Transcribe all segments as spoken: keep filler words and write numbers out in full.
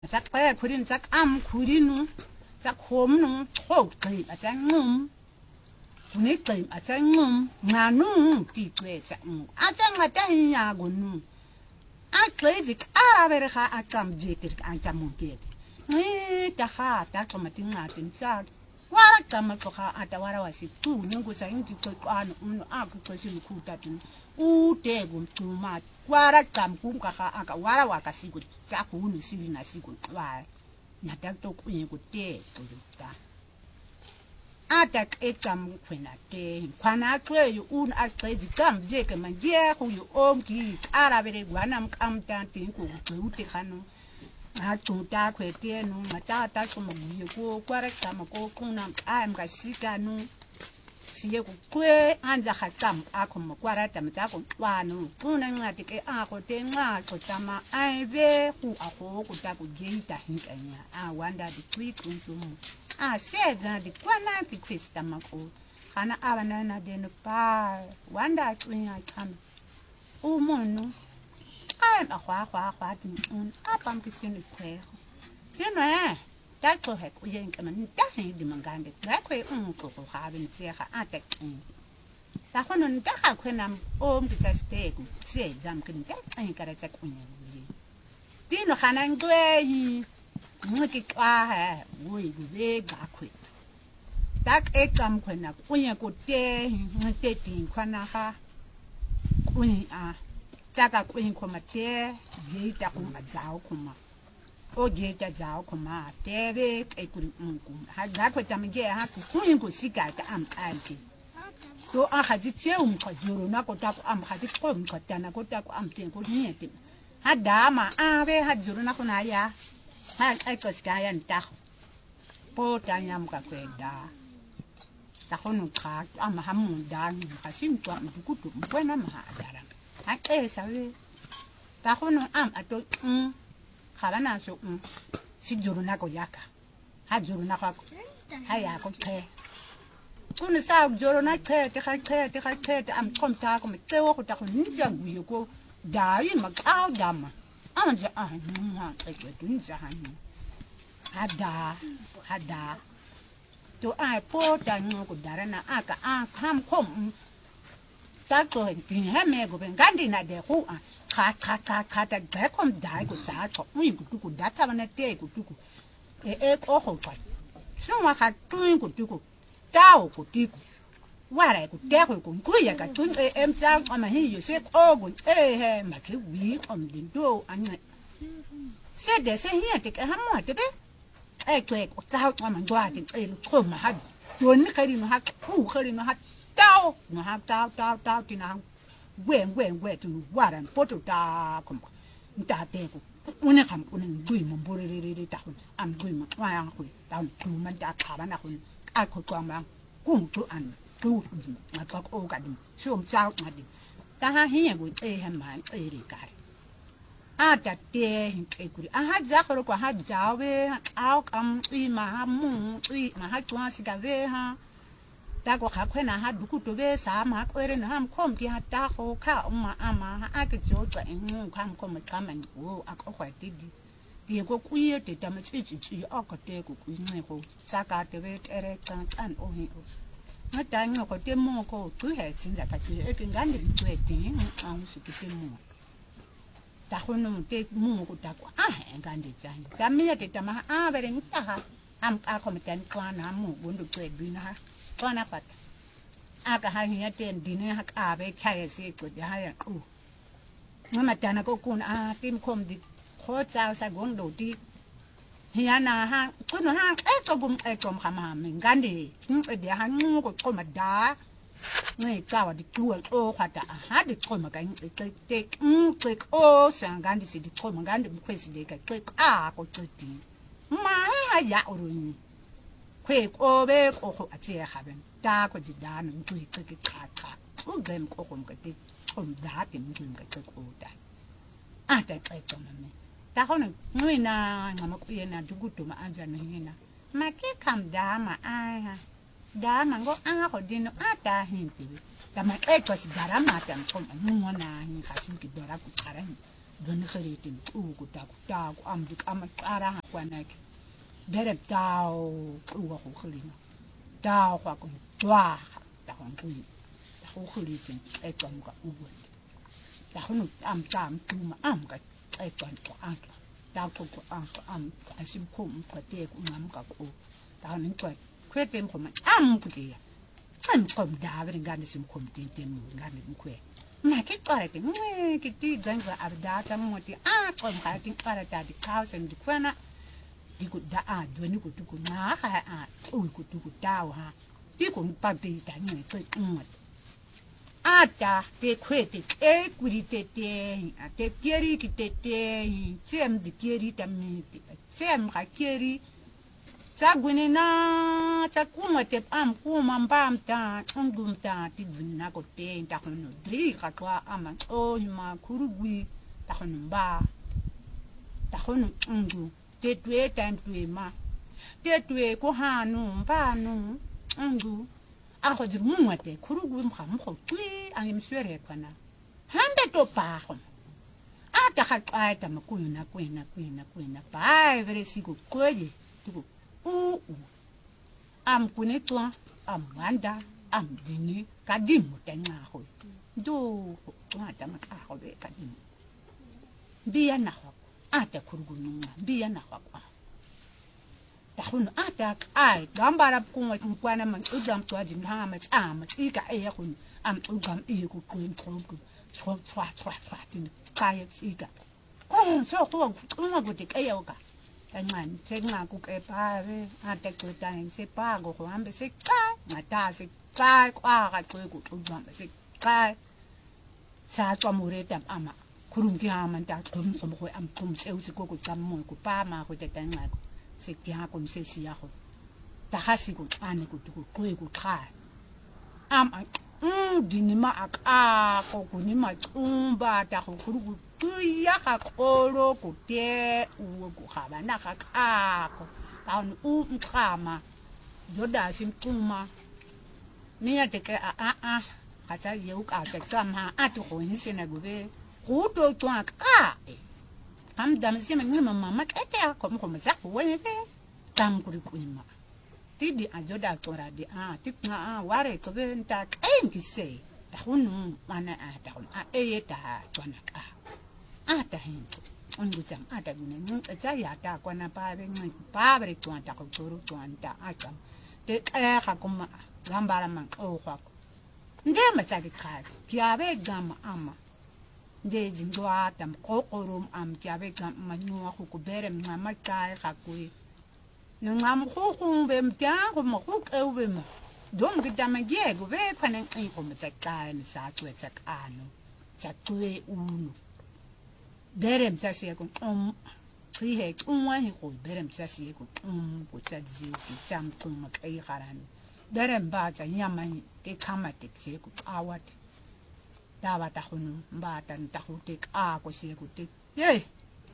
จักแปะคุรินจักอ้ำคุรินุจักโหมนุโคกลีอาจารย์งุมตุนี้กลีอาจารย์งุมงานุตีเกลจักงุอาจารย์มาได้ยากุนุอาเกลจิกอาเบรคาอาจารย์เบียติกอาจารย์มุงเกตนี่ตาข้าตาก็มาถึงอาถึงจักวาระจำมาก็ข้าอาจจะวาระวาสิตูนึงก็ใส่ยิ่งก็อ่านอุนอาก็ก็สิลูกตัดอูเตกุมตูมาวาระจำกุ้งก็ข้าอากวาระวากสิกุจักอุนุสิลินาสิกุวานาดักตกอุยกุเตกุลุตาอาดักเอจำขวัญเตขวัญอาเคยอยู่อุนอาเคยจิจำเจกันมันเย่คุยอมกีอาราเบรกวานำคำตันติงกุกุเตขันุอาจุดตาเขวเตียนุมาจ้าตาชมบุยกูกวาระจำกูคงนำอามกัสิกานุเสียกูเควอันจะขัดจำอาคมกวาระจำจ้ากูวานุกูนั่งงาติเกอากูเตงากูจำมาไอเวกูอาโคกูตากูเจย์ตาหิกันเนี่ยอาวันดาดิควิคุนจุมอาเสียจังดิกวานาติควิสตามากูขณะอาวันนั้นเดินไปวันดาคุยงาทำอูมุนุไอ้มาขวาขวาขวาถึงอุ่นอาปั๊มพิษนึกเควยันไงได้ตัวเหกุยังกันมันได้เห็นดิมังกันเด็กได้เควอุ่นกูกูขาเป็นเสียค่ะอาเด็กเองแต่คนนั้นได้ข่าวเคนำโอมกิจสเตกุเสียจำกันได้เองก็ได้จะคุยยังไงที่หนูขนาดด้วยมึงคิดว่าเหรอวุ้ยกูเด็กกคุยแต่เอ็กจำคนนั้นคุยยังกูเตะมึงเตะทิ้งคนนั้นค่ะคุยอ่ะจากคุยคนมาเตะเยี่ยจากคนมาเจ้าคนมาโอ้เยี่ยจากเจ้าคนมาเตะเบกไอ้คนอืมกูหาได้คนทำยังไงฮะกูคุยกูสิกาจะอ่ำอ่านจีตัวอาหารที่เจ้ามึงขอจูรุนะกูตากูอ่ำหาที่กูมึงขอจานะกูตากูอ่ำเตียงกูเนี่ยติหาด่ามาอ่ะเว้หาจูรุนะกูนายาหาไอ้ก็สกายันตาโปตายามกับกูด่าตาคนนึงขาอ่ำหามุนด่าหาสิ่งตัวมันกูตุ้มไปน้ำหาด่าหาเอ๋สาวตาคนนึงอ่ำอ่ะตัวอืมข้าบ้านน่ะสุอืมสิจูรุนะกูยากะหาจูรุนะกูหายากูเทคุณสาวจูรุนะเทเทใครเทเทใครเทแต่อ่ำคนตากูไม่เจ้ากูตาคนนี้จะกูอยู่กูด่ายิ่งมาเอาด่ามาอ่ะจะอ่ะนุ่มฮะไอ้เด็กนี่จะหันหาด่าหาด่าตัวไอ้พ่อแต่งกูด่าแล้วนะอ่ะก็อ่ะห้ามคมตาตัวจริงให้แม่กูเป็นกันดีนะเด็กกูอ่ะขาดขาดขาดขาดแต่แบกคมด่ากูสาชอบมึงกูตุกูด่าทำอะไรเต้กูตุกูเอ๊ะเอ๊ะโอ้โหก่อนซึ่งว่าขาดตุ้งกูตุกูเจ้ากูตุกูว่าอะไรกูเต้กูกูคุยอย่างกับตุ้งเอ็มจังอ่ะมาให้อยู่เสียโอ้กูเอ๊ะเฮ้มาคือวีอมดินดูอันนี้เสียเดี๋ยวเสียเฮียติดห้ามหมดเด้ไอ้ตัวกูเจ้าอ่ะมันว่าติดเอ็มคนมาฮัดตัวนี้เคยดีมาฮัดผู้เคยดีมาฮัดเจ้ามาฮัดเจ้าเจ้าเจ้าที่นั่งเว้งเว้งเว้งจนว่าอะไรพอตัวตาคมตาเต้กูวันนี้คำกูนึงดุยมันบุรีรีรีตาคุณอันดุยมันว่าอย่างคุยตาดูมันตาขาบ้านคุณไอ้คนกลางบ้างกุ้งตัวอันดูมาตอกโอกันดิช่วงเจ้ามาดิแต่ฮะเฮียกูเอ๋ให้มันเอ๋ริการอาจะเต้เอ๋กูอาฮะจ้าเขาก็ฮะจ้าเว้เอาคำอีมาฮะมุงอีมาฮะตัวสิกาเว้ฮะแต่ก็ขับแค่นะฮะดูกูตัวเว้สามฮะก็เรื่องห้ามคมที่ฮะตาเขาข้าออกมาอามาฮะอาก็โจทย์ตัวเองงูข้ามคมมันข้ามมันโอ้อาก็ขวายติดดีเดี๋ยวก็คุยเดี๋ยวจะมาชี้ชี้ชี้ออกก็เดี๋ยวก็คุยไม่เขาสักการเดี๋ยวเอเรจังอันโอ้ยเมื่อตอนนี้ก็เดี๋ยวมั่วก็คุยให้สิ่งจากที่เอ็งกันเดี๋ยวตัวจริงอ่ะสุดที่มั่วแต่คนนู้นเดี๋ยวมั่วก็ตาก็อ่ะเอ็งกันเดี๋ยวใจแต่ไม่ใช่เดี๋ยวจะมาอ่ะไปเรื่องตาฮะอ่ะอ่ะคอมเมนต์กว้านน้ำมั่วบนดูตัวดีนะฮะกว้านนักปัดอ่ะก็ให้เฮียเตียนดีเนี่ยฮะอ่ะไปแค่เสียกุดให้อ่ะอู้เมื่อมาจานะก็กูอ่ะทีมคมดิโคเจ้าใส่กงดูดีเฮียนะฮะคุณฮะเอ๊ะก็บุ้มเอ๊ะจมขมาเหมือนกันดิเดี๋ยวฮะงูก็คนมาด่าเนี่ยเจ้าดิตัวโอ้ขวัญด่าฮะดิคนมากันเด็กเด็กอืมเด็กโอ้สังกันดิสิดิคนมากันดิมันคุยสิเด็กเด็กอ่ะก็เจอดีมาฮะยาอุรุณีคุยโอ้เบกโอ้โหอาเจียค่ะเป็นด่าก็จะด่าหนึ่งคุยก็จะขาดขาดทุกเรื่องก็คงก็ติดคนด่าติดมันก็จะโอ้ได้อ่ะแต่เอ๊ะจมมันแต่เขาหนึ่งนุ้ยนาหมาคุยนะทุกตัวมาอ่านจะนี่นะมาแค่คำด่ามาอ้ายฮะด่ามันก็อ้าเขาดินอ้าตาหินตีแต่มันเอ๊ะก็สิด่ามาแต่คนอันนู้นนะหินขาสิ่งที่ด่ากูขาดหิน don kharitin ugu taku taku am dik am ara kwanake bere tao ugu ko khulina tao kwa ko twa ta ko ngi ta ko khuritin e to am ka ugu ta ko am tam tuma am ka e to to an ta ko ko am am asim ko ko te ko am ka ko ta ni ko kwetem ko am ku te am ko da bere ngani sim ko tin tin ngani ko ma ke kare te mwe ke ti zanga abda ta mo ti a ko ka ti kare ta di ka sen di kwana di ku da a do ni ku tu ku na ka a u ku tu ku da ha ti ku pa pe ta ni ko mo a ta te kwe te e ku ri te te a te keri ki te te tem di keri ta mi ti tem ka keri sa gwini na sa kuma te am kuma mbam ta ungum ta ti gwini na ko te ta kono dri ka kwa ama o ma kurugwi ta kono mba ta kono ungu te tue time tue ma te tue ko hanu mba nu ungu a ko di mu te kurugwi mkha mkho tui ani mswere kana hambe to pa ko a ta ka ka ta makuna kwena kwena kwena pa vere sigo koje tuko u am kunetwa am wanda am dini kadimu tanya ho do wa ta maka ho be kadimu biya na ho ata kurugunu biya na ho ta hun ata ai gambara kunwa kwana man udam to ajim ha ma am tika e hun am ugam e ku kun kun so twa twa twa tin kai tika oh so ko ko ko te kai oka tangan chenga ku ke pa ve ate ku tan se pa go ko ambe se ka mata se ka kwa ka ku ku tu ambe se ka sa to mure tam ama kurum ki ha man ta kum kum ko am kum se usi ko ku tam mo ku pa ma ko te tanga se ki ha ko se si ya ko ta ha si ku ane ku tu ku ku ku ka am mm dinima aka ko ku ni ma umba ta ko ku ku ya ka koro ku te u ku khaba na ka ka ko ta u mkhama joda sim tuma ni ya te ke a a a ka ta ye u ka te tama a to ko ni se na go be ku to to ka e am dam se me ni mama ma ke te ko mo ko ma za ko we te tam ku ku ma ti di a joda to ra di a ti na a ware ko be nta en ki se ta hunu mana a ta a e ta to na ka ata hinto ongu jam ata gune nca ya ta kwana pa be nci pa be twanta ko toro twanta ata te ka ka kuma gambara man o kwa nde ma ta ki ka ki abe gam ama nde jingwa tam ko korum am ki abe gam ma nyua ko ko bere ma ma ka ka ko no ngam ko ko be mta ko ma ko e be ma dom ki dama ge go be panen ko ma ta ka ni sa tu ta ano sa tu e uno berem tasi ko um tri he umwa he ko berem tasi ko um ko tsadzi ko cham tum kai kharan berem ba ta nyama te kama te se ko awat dawa ta khunu ba ta ta khu te a ko se ko te ye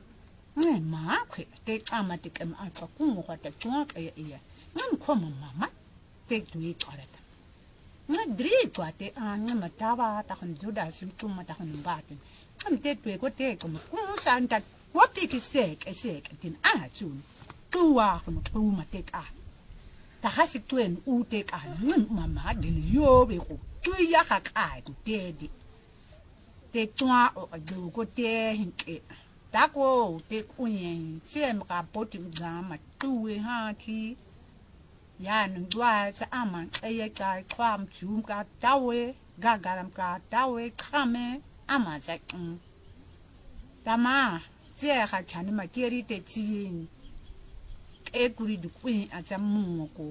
ne ma ko te kama te kam a ko ku mo ta twa ka ya ya ngam ko mama te tu e kara ta na dri ko te a nyama ta ba ta khun juda sim tum ta khun ba te am te tu ko te ko ku santa ko te ki se ke se ke tin a chun tu wa ko tu ma te ka ta ha si tuen u te ka ngam mama din yo be ko tu ya ka ka tu te di te twa o do ko te hinke ta ko te ku yen se ma ka po ti ga ma tu we ha ki ya nu dwa sa ama e ye ka kwam chum ka ta we ga garam ka ta we khame ama za um tama je ha chani ma keri te tin e kuri du kuin a za mu ko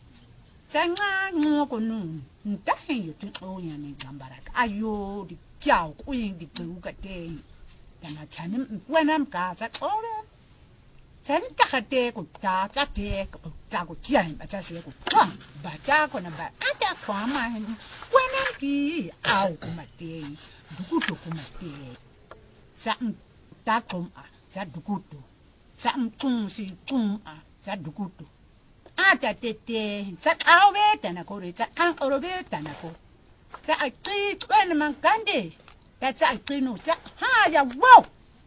zanga mu ko nu nta hen yo tu o ya ni gambara ayo di kyao kuin di tu ka te tama chani wenam ka za o le chan ta ka te ko ta ta te ko ta ko ti ai ba ta se ko ba ta ko na ba ata kwa ma hen wenam ki au ko ma te dukuto ko ma te sa ta kom a sa dukuto sa tum si tum a sa dukuto ata te te sa au be ta na ko re sa kan o be ta na ko sa a ti ko na man kande ta sa ti no sa ha ya wo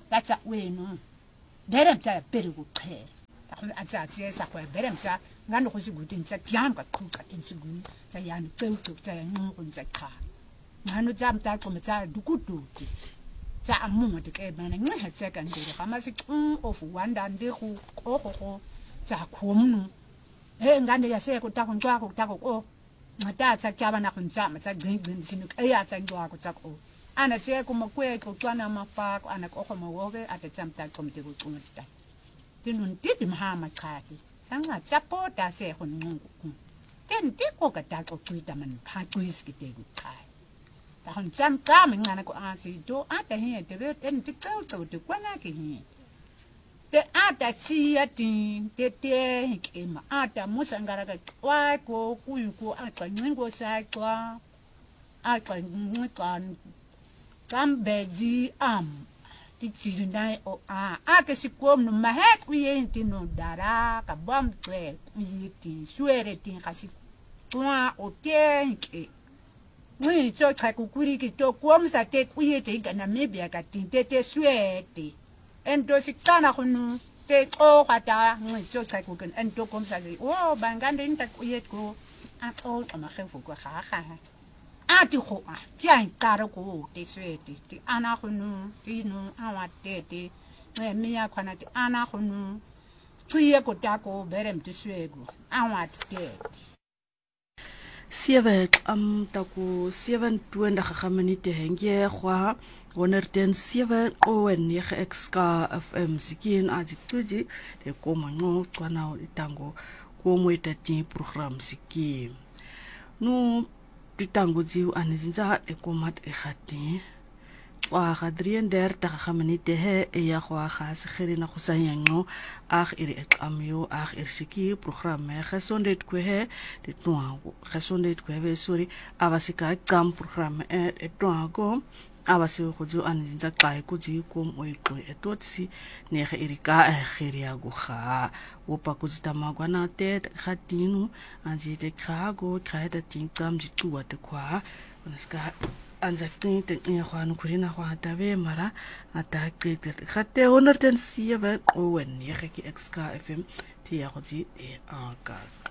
That's wenu. Beremta berukuchela. Atsathi esakho beremta ngani kushiguthi ntsakuyanga qhuqa tinsiguni tsayani ceucu tsayanqunqu ntsaqha. Ngani tsamta qomtsa dukuduki. Tsa amungo dike bana nceha tseka ndile kama siqu of wanda ndihu qoqoqo tsa khomnu. Eh ngane yaseko takunxwako takoko. Ngatatsa kyaba na kuntsama tsa gcingcini sinu eyatsa ndwako tsako. Ana tseko makweko tswana mafako ana kokho mawobe atatsamta qomte kuqumta. Tinun tidi mahama chati sanga chapota se khonqungu ten tiko kataxo xwita man phaqwisi kitegu chai ta hon cham cham ngana ko asi do ata he te ve en tikau te kwana ke he te ata chia tin te te kema ata musangara ka kwa ko kuyu ko ata ncingo sa kwa ata ncinqan kambeji am ti chirindai o a a ke sikom no mahek uyenti no dara ka bam twe uyiti suere tin kasi twa o tenke wi cho cha kukuri ki to komsa te uyete kana mebia ka tinte te suete ento sikana khunu te o khata ngi cho cha kuken ento komsa zi o bangande nta uyet ko a o ma khefu ko kha kha ati ko a ti an karo ko te sweti ti ana khunu ti no awa te te me miya khona ti ana khunu tsiye ko ta ko berem ti swego awa te sewe am taku sewe-en-twintig minute hengye khwa honderd en sewe o negen X K F M sikin ajikuji de koma no twana itango ko moita ti program siki no Pitango ziu anizinza ekomat ekhati wa khadrien der ta khamanite he ya khwa khas khirina khusayango akh iri ekamyo akh irsiki programme khasondet kwe he de twango khasondet kwe be sori abasika kam programme e twango abasi khuju anizinza kai kuji kom oikwe etotsi ne khe irika khiria go kha wopa kujitama gwana te khatinu anji te khago khaida tingam jitua te kwa onaska anja tin te e khwanu khurina khwa tabe mara ata ke te khate honderd en sewe o ne khe ki X K F M ti ya khoji e aka